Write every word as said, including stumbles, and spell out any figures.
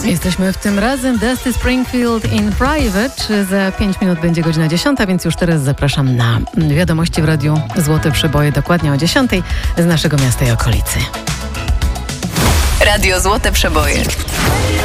Jesteśmy w tym razem Dusty Springfield in Private. Za pięć minut będzie godzina dziesiąta, więc już teraz zapraszam na wiadomości w Radiu Złote Przeboje dokładnie o dziesiątej z naszego miasta i okolicy. Radio Złote Przeboje.